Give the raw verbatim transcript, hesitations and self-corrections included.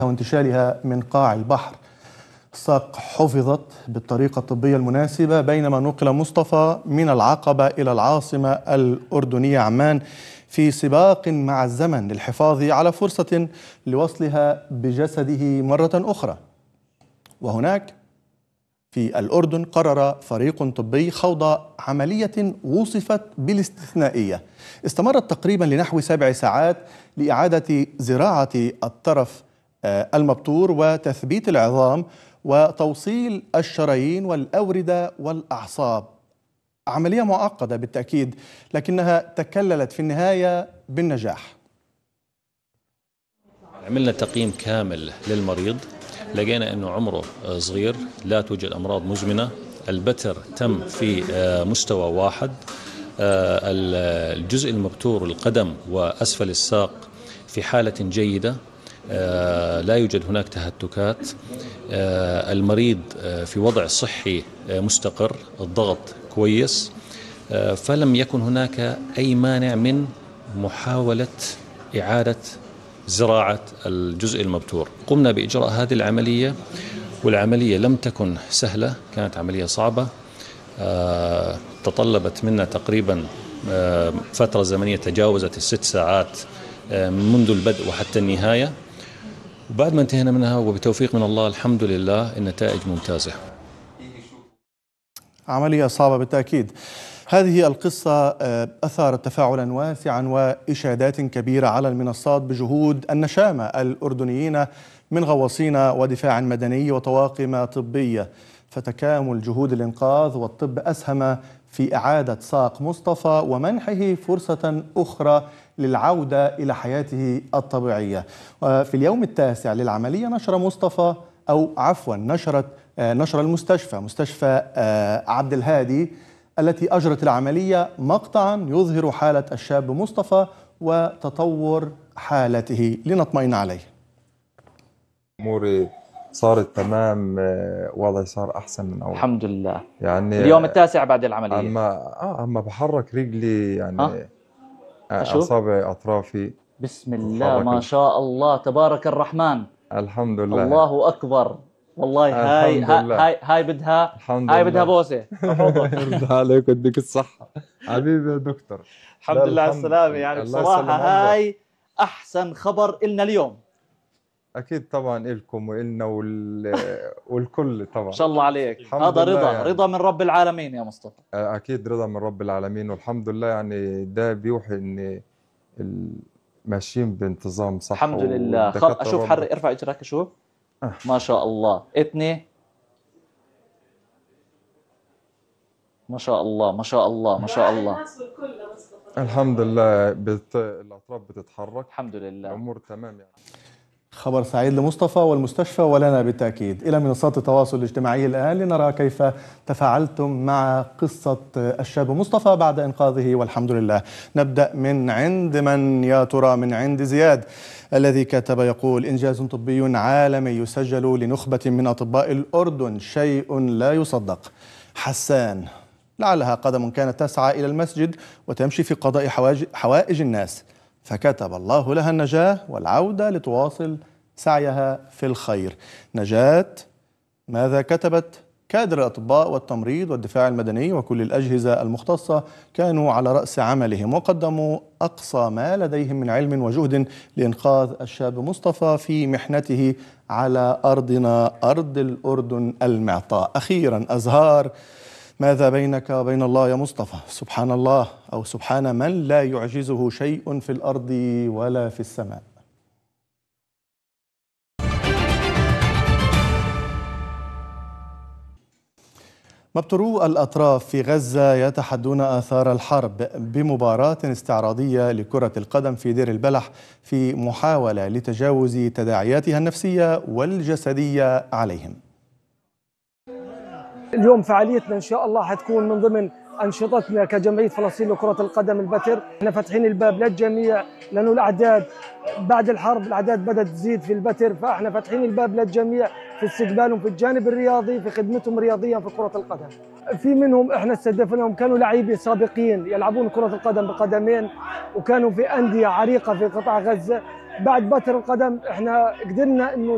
وانتشالها من قاع البحر. الساق حفظت بالطريقة الطبية المناسبة بينما نقل مصطفى من العقبة إلى العاصمة الأردنية عمان في سباق مع الزمن للحفاظ على فرصة لوصلها بجسده مرة أخرى. وهناك في الأردن قرر فريق طبي خوض عملية وصفت بالاستثنائية استمرت تقريبا لنحو سبع ساعات لإعادة زراعة الطرف المبتور وتثبيت العظام وتوصيل الشرايين والأوردة والأعصاب. عملية معقدة بالتأكيد، لكنها تكللت في النهاية بالنجاح. عملنا تقييم كامل للمريض، لقينا أنه عمره صغير، لا توجد أمراض مزمنة، البتر تم في مستوى واحد، الجزء المبتور القدم وأسفل الساق في حالة جيدة، لا يوجد هناك تهتكات، المريض في وضع صحي مستقر، الضغط كويس، فلم يكن هناك أي مانع من محاولة إعادة زراعة الجزء المبتور. قمنا بإجراء هذه العملية، والعملية لم تكن سهلة، كانت عملية صعبة، تطلبت منا تقريبا فترة زمنية تجاوزت الست ساعات منذ البدء وحتى النهاية، وبعد ما انتهينا منها وبتوفيق من الله الحمد لله النتائج ممتازة. عملية صعبة بالتأكيد. هذه القصة أثارت تفاعلا واسعا وإشادات كبيرة على المنصات بجهود النشامة الأردنيين من غواصين ودفاع مدني وطواقم طبية، فتكامل جهود الإنقاذ والطب أسهم في إعادة ساق مصطفى ومنحه فرصة أخرى للعودة إلى حياته الطبيعية. وفي اليوم التاسع للعملية نشر مصطفى أو عفوا نشرت نشر المستشفى مستشفى عبد الهادي التي أجرت العملية مقطعا يظهر حالة الشاب مصطفى وتطور حالته لنطمئن عليه. أموري صارت تمام، وضعي صار أحسن من أول الحمد لله. يعني اليوم التاسع بعد العملية أما آه أما بحرك رجلي يعني أصابع أطرافي. بسم الله ما شاء الله تبارك الرحمن. الحمد لله. الله أكبر. والله هاي هاي هاي بدها هاي بدها بوسه. يرضى عليك ويديك الصحة حبيبي يا دكتور. الحمد لله على السلامة. يعني بصراحة هاي أحسن خبر إلنا اليوم. أكيد طبعا إلكم وإلنا وال... والكل طبعا. إن شاء الله عليك. هذا رضا يعني. رضا من رب العالمين يا مصطفى. أكيد رضا من رب العالمين، والحمد لله يعني ده بيوحي إن ماشيين بانتظام صح. الحمد لله. خل أشوف حرك، ارفع إجرك أشوف. أه. ما شاء الله. اثنين. ما شاء الله ما شاء الله ما شاء الله. الحمد لله بت... الأطراف بتتحرك الحمد لله، الأمور تمام يعني. خبر سعيد لمصطفى والمستشفى ولنا بالتأكيد. إلى منصات التواصل الاجتماعي الآن لنرى كيف تفاعلتم مع قصة الشاب مصطفى بعد إنقاذه والحمد لله. نبدأ من عند من يا ترى؟ من عند زياد الذي كتب يقول: إنجاز طبي عالمي يسجل لنخبة من أطباء الأردن، شيء لا يصدق. حسان: لعلها قدم كانت تسعى إلى المسجد وتمشي في قضاء حوائج الناس، فكتب الله لها النجاة والعودة لتواصل سعيها في الخير. نجاة ماذا كتبت؟ كادر الأطباء والتمريض والدفاع المدني وكل الأجهزة المختصة كانوا على رأس عملهم وقدموا أقصى ما لديهم من علم وجهد لإنقاذ الشاب مصطفى في محنته على أرضنا أرض الأردن المعطاء. أخيرا أزهار: ماذا بينك وبين الله يا مصطفى؟ سبحان الله، أو سبحان من لا يعجزه شيء في الأرض ولا في السماء. مبترو الأطراف في غزة يتحدون آثار الحرب بمباراة استعراضية لكرة القدم في دير البلح في محاولة لتجاوز تداعياتها النفسية والجسدية عليهم. اليوم فعاليتنا ان شاء الله حتكون من ضمن انشطتنا كجمعيه فلسطين لكره القدم البتر. احنا فاتحين الباب للجميع لانه الاعداد بعد الحرب الاعداد بدات تزيد في البتر، فاحنا فاتحين الباب للجميع في استقبالهم في الجانب الرياضي، في خدمتهم رياضيا في كره القدم. في منهم احنا استهدفناهم كانوا لاعبين سابقين يلعبون كره القدم بقدمين وكانوا في انديه عريقه في قطاع غزه. بعد بتر القدم احنا قدرنا انه